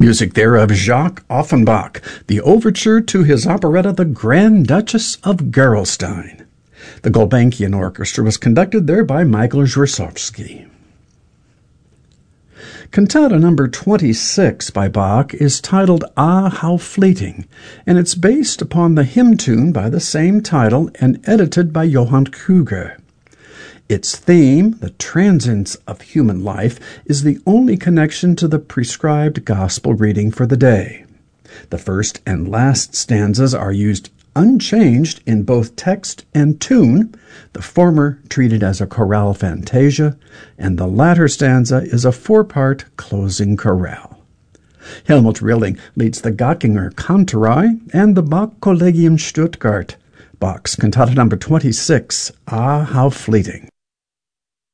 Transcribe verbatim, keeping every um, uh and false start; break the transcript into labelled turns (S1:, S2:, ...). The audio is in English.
S1: Music there of Jacques Offenbach, the overture to his operetta The Grand Duchess of Gerolstein. The Gulbenkian Orchestra was conducted there by Michael Zwyrzowski. Cantata number twenty-six by Bach is titled Ah, How Fleeting, and it's based upon the hymn tune by the same title and edited by Johann Kruger. Its theme, the transience of human life, is the only connection to the prescribed gospel reading for the day. The first and last stanzas are used unchanged in both text and tune, the former treated as a chorale fantasia, and the latter stanza is a four-part closing chorale. Helmut Rilling leads the Göttinger Kantorei and the Bach Collegium Stuttgart. Bach's Cantata number twenty-six, Ah, How Fleeting.